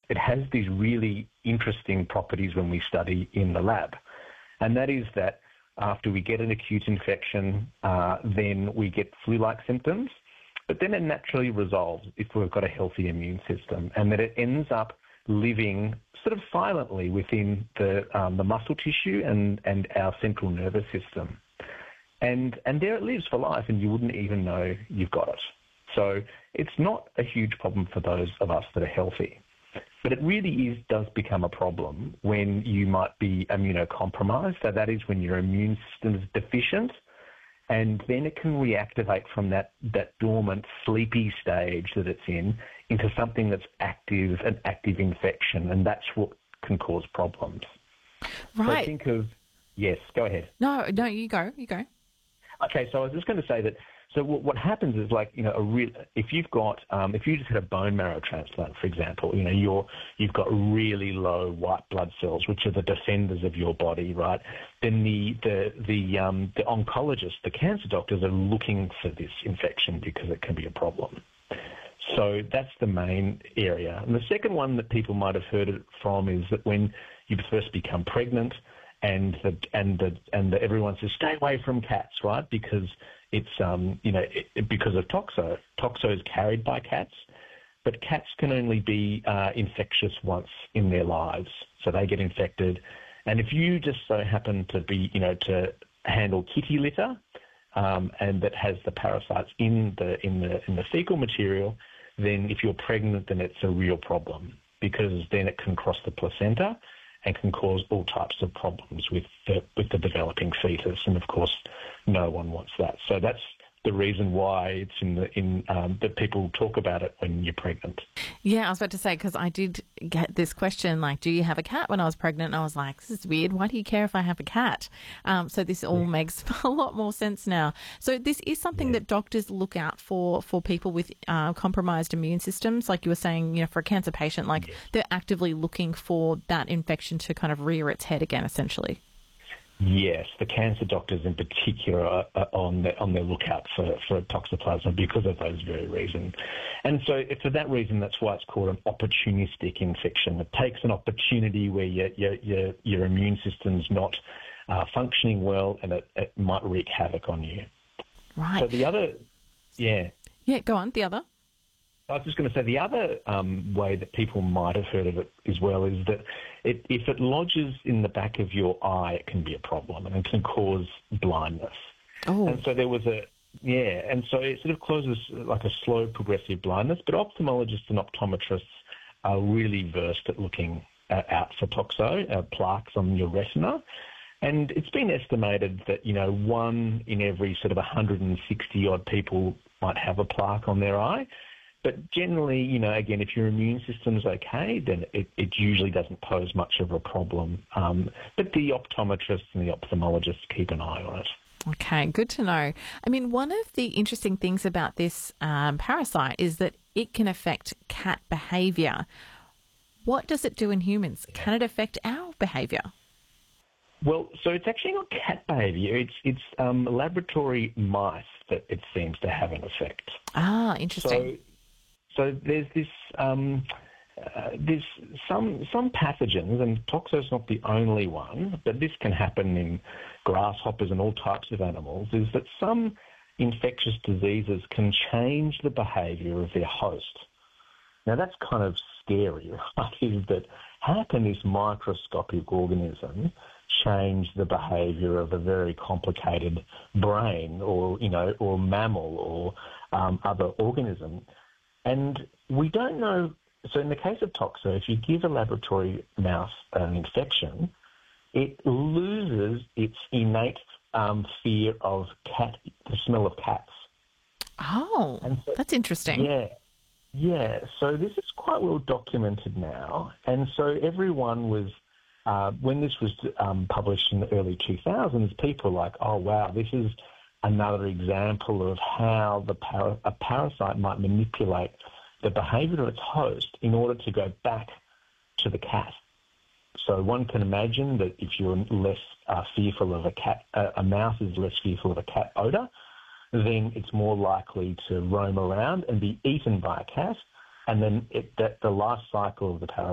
it has these really interesting properties when we study in the lab. And that is that after we get an acute infection, then we get flu-like symptoms, but then it naturally resolves if we've got a healthy immune system, and that it ends up living sort of silently within the muscle tissue and our central nervous system. And there it lives for life, and you wouldn't even know you've got it. So it's not a huge problem for those of us that are healthy. But it really does become a problem when you might be immunocompromised. So that is when your immune system is deficient, and then it can reactivate from that dormant, sleepy stage that it's in into something that's active, an active infection, and that's what can cause problems. Right. So think of, yes, go ahead. No, you go. Okay, so I was just going to say that, so what happens is if you've got, if you just had a bone marrow transplant, for example, you've got really low white blood cells, which are the defenders of your body, right? Then the oncologists, the cancer doctors are looking for this infection because it can be a problem. So that's the main area. And the second one that people might have heard it from is that when you first become pregnant, and everyone says stay away from cats, right? Because it's because of toxo. Toxo is carried by cats, but cats can only be infectious once in their lives, so they get infected. And if you just so happen to be to handle kitty litter, and that has the parasites in the fecal material, then if you're pregnant, then it's a real problem, because then it can cross the placenta and can cause all types of problems with the developing fetus, and of course, no one wants that. So that's the reason why it's that people talk about it when you're pregnant. Yeah, I was about to say, because I did get this question, like, do you have a cat, when I was pregnant? And I was like, this is weird. Why do you care if I have a cat? So this all makes a lot more sense now. So this is something that doctors look out for people with compromised immune systems. Like you were saying, for a cancer patient, they're actively looking for that infection to kind of rear its head again, essentially. Yes, the cancer doctors in particular are on their lookout for toxoplasma because of those very reasons. And so for that reason, that's why it's called an opportunistic infection. It takes an opportunity where your immune system's not functioning well, and it might wreak havoc on you. Right. So the other, Yeah, go on, the other. I was just going to say the other way that people might have heard of it as well is that if it lodges in the back of your eye, it can be a problem, and it can cause blindness. Oh. And so and so it sort of causes like a slow progressive blindness, but ophthalmologists and optometrists are really versed at looking out for toxo, plaques on your retina. And it's been estimated that, 1 in every sort of 160 odd people might have a plaque on their eye. But generally, again, if your immune system's okay, then it usually doesn't pose much of a problem. But the optometrists and the ophthalmologists keep an eye on it. Okay, good to know. I mean, one of the interesting things about this parasite is that it can affect cat behaviour. What does it do in humans? Can it affect our behaviour? Well, so it's actually not cat behaviour. It's laboratory mice that it seems to have an effect. Ah, interesting. So there's this, there's some pathogens, and toxo's not the only one, but this can happen in grasshoppers and all types of animals, is that some infectious diseases can change the behaviour of their host. Now that's kind of scary, right? Is that how can this microscopic organism change the behaviour of a very complicated brain or mammal or other organism? And we don't know. So in the case of toxo, if you give a laboratory mouse an infection, it loses its innate fear of the smell of cats. Oh, so, that's interesting. Yeah. So this is quite well documented now. And so everyone was, when this was published in the early 2000s, people were like, oh, wow, this is another example of how a parasite might manipulate the behaviour of its host in order to go back to the cat. So one can imagine that if you're less fearful of a cat, a mouse is less fearful of a cat odour, then it's more likely to roam around and be eaten by a cat, and then the life cycle of the parasite